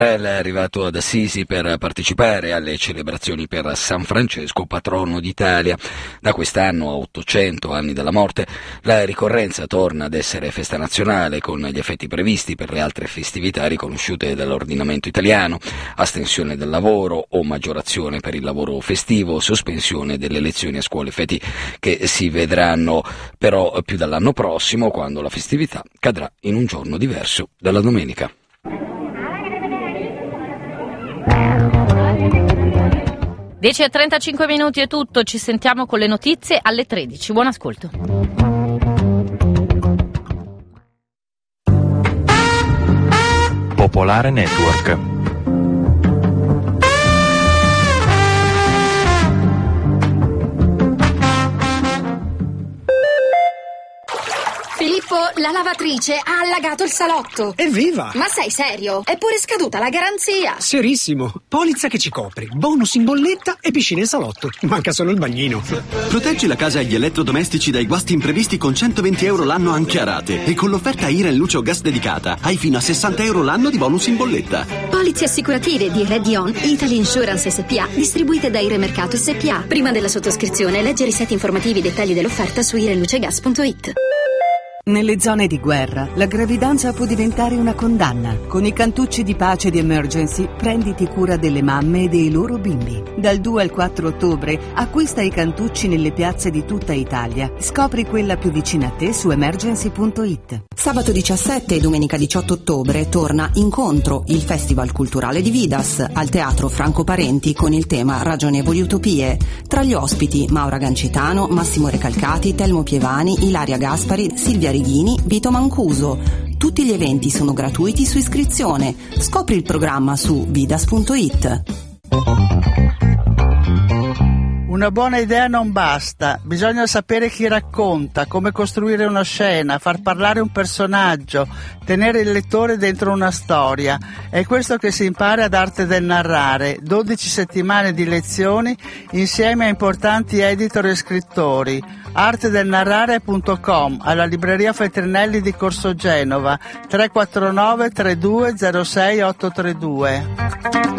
È arrivato ad Assisi per partecipare alle celebrazioni per San Francesco, patrono d'Italia. Da quest'anno, a 800 anni dalla morte, la ricorrenza torna ad essere festa nazionale, con gli effetti previsti per le altre festività riconosciute dall'ordinamento italiano: astensione dal lavoro o maggiorazione per il lavoro festivo, sospensione delle lezioni a scuole, effetti che si vedranno però più dall'anno prossimo, quando la festività cadrà in un giorno diverso dalla domenica. 10:35 è tutto, ci sentiamo con le notizie alle 13. Buon ascolto. Popolare Network. Filippo, la lavatrice ha allagato il salotto. Evviva! Ma sei serio? È pure scaduta la garanzia. Serissimo. Polizza che ci copre, bonus in bolletta e piscina in salotto. Manca solo il bagnino. Proteggi la casa e gli elettrodomestici dai guasti imprevisti con 120 euro l'anno anche a rate. E con l'offerta Iren Luce o Gas dedicata hai fino a 60 euro l'anno di bonus in bolletta. Polizze assicurative di Redion Italy Insurance SPA, distribuite da Ire Mercato SPA. Prima della sottoscrizione, leggere i siti informativi e dettagli dell'offerta su irenlucegas.it. Nelle zone di guerra, la gravidanza può diventare una condanna. Con i cantucci di pace di Emergency, prenditi cura delle mamme e dei loro bimbi. Dal 2 al 4 ottobre, acquista i cantucci nelle piazze di tutta Italia. Scopri quella più vicina a te su emergency.it. Sabato 17 e domenica 18 ottobre torna Incontro, il festival culturale di Vidas, al Teatro Franco Parenti con il tema Ragionevoli Utopie. Tra gli ospiti Maura Gancitano, Massimo Recalcati, Telmo Pievani, Ilaria Gaspari, Silvia Righini, Vito Mancuso. Tutti gli eventi sono gratuiti su iscrizione. Scopri il programma su vidas.it. Una buona idea non basta, bisogna sapere chi racconta, come costruire una scena, far parlare un personaggio, tenere il lettore dentro una storia. È questo che si impara ad Arte del Narrare, 12 settimane di lezioni insieme a importanti editor e scrittori. artedelnarrare.com, alla libreria Feltrinelli di Corso Genova, 349 32 06 832.